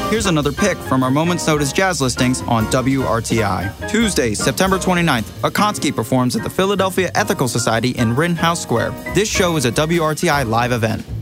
Here's another pick from our Moments Notice jazz listings on WRTI. Tuesday, September 29th, Akonsky performs at the Philadelphia Ethical Society in Rittenhouse Square. This show is a WRTI live event.